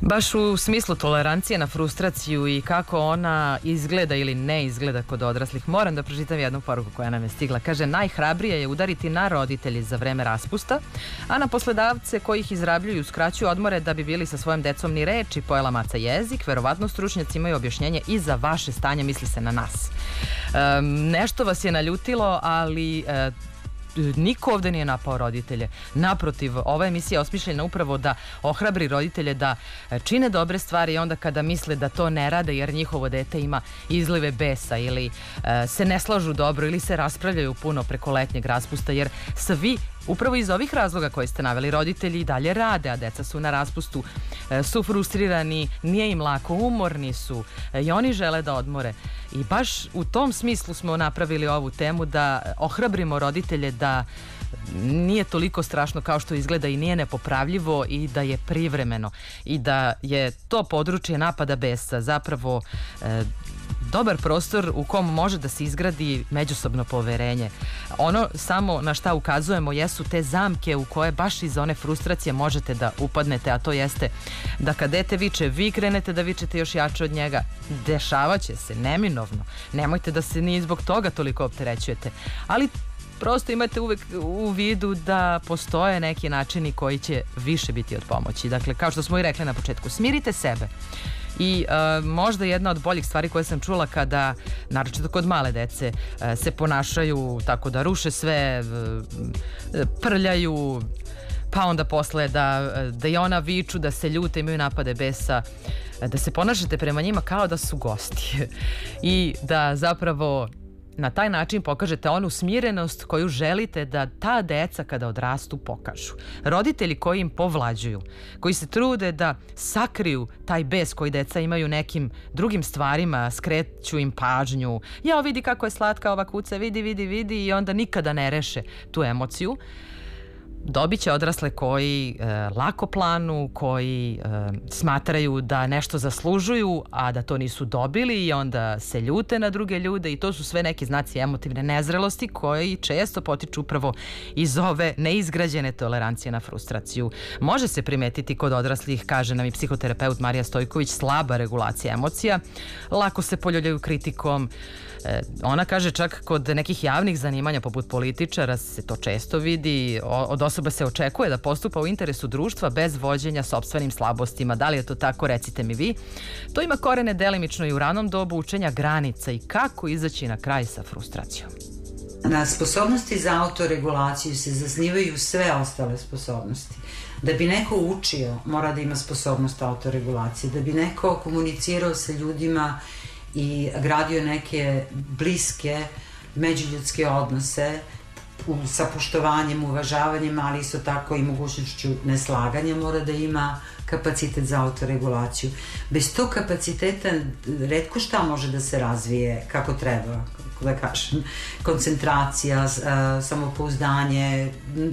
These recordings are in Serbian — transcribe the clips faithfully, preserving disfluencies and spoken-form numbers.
Baš u smislu tolerancije na frustraciju i kako ona izgleda ili ne izgleda kod odraslih, moram da pročitam jednu poruku koja nam je stigla. Kaže, najhrabrije je udariti na roditelji za vreme raspusta, a na poslodavce koji ih izrabljuju uskraćuju odmore da bi bili sa svojom decom ni reči, pojela maca jezik. Verovatno stručnjaci imaju objašnjenje i za vaše stanje, misli se na nas. Um, nešto vas je naljutilo, ali e, niko ovde nije napao roditelje. Naprotiv, ova emisija je osmišljena upravo da ohrabri roditelje da čine dobre stvari i onda kada misle da to ne rade jer njihovo dete ima izlive besa ili e, se ne slažu dobro ili se raspravljaju puno preko letnjeg raspusta, jer svi upravo iz ovih razloga koje ste naveli roditelji i dalje rade, a deca su na raspustu, e, su frustrirani, nije im lako, umorni su e, i oni žele da odmore. I baš u tom smislu smo napravili ovu temu, da ohrabrimo roditelje da nije toliko strašno kao što izgleda i nije nepopravljivo i da je privremeno i da je to područje napada besa zapravo e, dobar prostor u kom može da se izgradi međusobno poverenje. Ono samo na šta ukazujemo jesu te zamke u koje baš iz one frustracije možete da upadnete, a to jeste da kad dete viče, vi krenete da vičete još jače od njega. Dešavaće se, neminovno. Nemojte da se ni zbog toga toliko opterećujete. Ali prosto imate uvek u vidu da postoje neki načini koji će više biti od pomoći. Dakle, kao što smo i rekli na početku, smirite sebe. I uh, možda jedna od boljih stvari koje sam čula kada, naročito kod male dece, uh, se ponašaju tako da ruše sve, uh, prljaju, pa onda posle da, da i ona viču, da se ljute, imaju napade besa, da se ponašate prema njima kao da su gosti i da zapravo na taj način pokažete onu smirenost koju želite da ta deca kada odrastu pokažu. Roditelji koji im povlađuju, koji se trude da sakriju taj bes koji deca imaju nekim drugim stvarima, skreću im pažnju. Jao, vidi kako je slatka ova kuca, vidi, vidi, vidi, i onda nikada ne reše tu emociju. Dobit će odrasle koji e, lako planu, koji e, smatraju da nešto zaslužuju, a da to nisu dobili i onda se ljute na druge ljude, i to su sve neki znaci emotivne nezrelosti koji često potiču upravo iz ove neizgrađene tolerancije na frustraciju. Može se primetiti kod odraslih, kaže nam i psihoterapeut Marija Stojković, slaba regulacija emocija, lako se poljuljaju kritikom. E, ona kaže čak kod nekih javnih zanimanja poput političara se to često vidi, o, od osoba se očekuje da postupa u interesu društva bez vođenja sopstvenim slabostima. Da li je to tako, recite mi vi. To ima korene delimično i u ranom dobu učenja granica i kako izaći na kraj sa frustracijom. Na sposobnosti za autoregulaciju se zasnivaju sve ostale sposobnosti. Da bi neko učio, mora da ima sposobnost autoregulacije. Da bi neko komunicirao sa ljudima i gradio neke bliske međuljudske odnose sa poštovanjem, uvažavanjem, ali isto tako i mogućnošću neslaganja, mora da ima kapacitet za autoregulaciju. Bez tog kapaciteta retko šta može da se razvije kako treba, kako da kažem, koncentracija, samopouzdanje,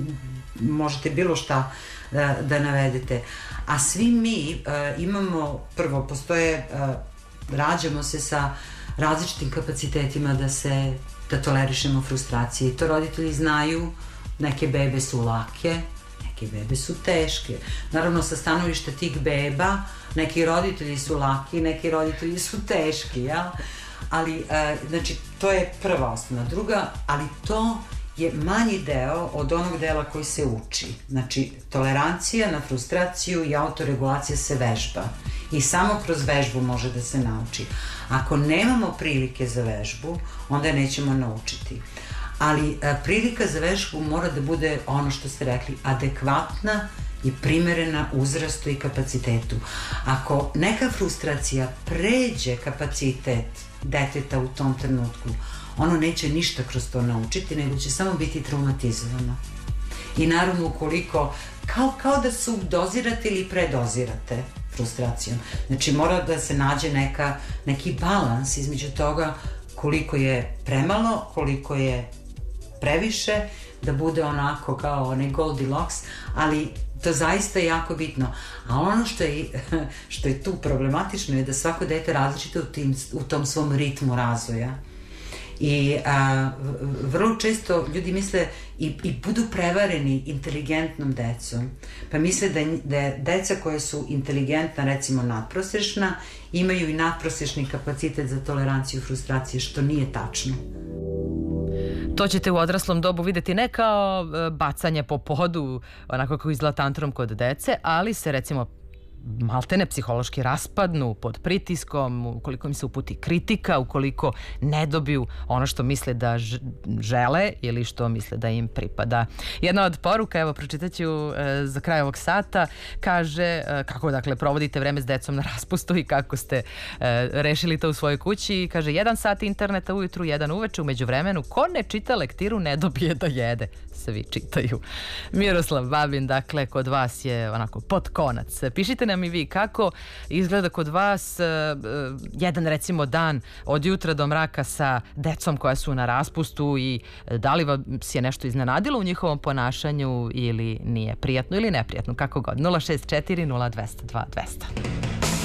možete bilo šta da, da navedete. A svi mi imamo, prvo, postoje, rađamo se sa različitim kapacitetima da se da tolerišemo frustracije, i to roditelji znaju. Neke bebe su lake, neke bebe su teške. Naravno, sa stanovišta tih beba, neki roditelji su laki, neki roditelji su teški, jel? Ali, e, znači, to je prva osnovna. Druga, ali to je manji deo od onog dela koji se uči. Znači, tolerancija na frustraciju i autoregulacija se vežba. I samo kroz vežbu može da se nauči. Ako nemamo prilike za vežbu, onda je nećemo naučiti. Ali a, prilika za vežbu mora da bude ono što ste rekli, adekvatna i primerena uzrastu i kapacitetu. Ako neka frustracija pređe kapacitet deteta u tom trenutku, ono neće ništa kroz to naučiti, nego će samo biti traumatizovano. I naravno, ukoliko, kao, kao da subdozirate ili predozirate frustracijom. Znači, mora da se nađe neka, neki balans između toga koliko je premalo, koliko je previše, da bude onako kao onaj Goldilocks, ali to zaista je jako bitno. A ono što je, što je tu problematično je da svako dete različito u, tim, u tom svom ritmu razvoja. I a, vrlo često ljudi misle i, i budu prevareni inteligentnom decom. Pa misle da, da deca koja su inteligentna, recimo nadprosečna, imaju i nadprosečni kapacitet za toleranciju i frustracije, što nije tačno. To ćete u odraslom dobu videti ne kao bacanje po podu, onako kako izgleda tantrum kod dece, ali se recimo maltene psihološki raspadnu pod pritiskom, ukoliko im se uputi kritika, ukoliko ne dobiju ono što misle da žele ili što misle da im pripada. Jedna od poruka, evo pročitaću e, za kraj ovog sata, kaže e, kako dakle provodite vreme s decom na raspustu i kako ste e, rešili to u svojoj kući. Kaže, jedan sat interneta ujutru, jedan uveče, umeđu vremenu, ko ne čita lektiru ne dobije da jede. Svi čitaju. Miroslav Babin, dakle, kod vas je onako pod konac. Pišite nam i vi kako izgleda kod vas uh, jedan recimo dan od jutra do mraka sa decom koja su na raspustu i da li vas je nešto iznenadilo u njihovom ponašanju ili nije prijatno ili neprijatno, kako god. nula šest četiri nula dva nula dva dva.